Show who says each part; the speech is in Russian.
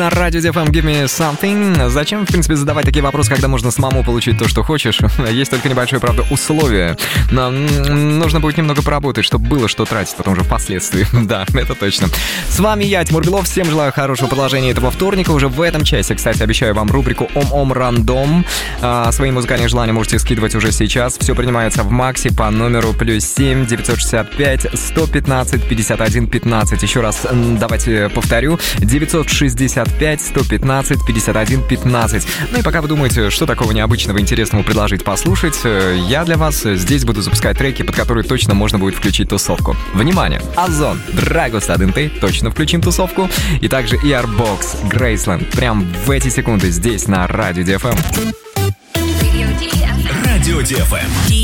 Speaker 1: На радио DFM Give Me Something. Зачем, в принципе, задавать такие вопросы, когда можно самому получить то, что хочешь? Есть только небольшое, правда, условие. Нам нужно будет немного поработать, чтобы было что тратить потом уже впоследствии. Да, это точно. С вами я, Тимур Белов. Всем желаю хорошего продолжения этого вторника. Уже в этом часе, кстати, обещаю вам рубрику «Ом-Ом Рандом». Свои музыкальные желания можете скидывать уже сейчас. Все принимается в Макси по номеру +7 965 115 51 15. Еще раз давайте повторю. 965 115 51 15. Ну и пока вы думаете, что такого необычного, интересного предложить послушать, я для вас здесь буду запускать треки, под которые точно можно будет включить тусовку. Внимание! Озон, Драгоста Дынты, точно включим тусовку. И также Earbox, Грейсленд. Прям в эти секунды здесь на радио DFM.
Speaker 2: Радио DFM.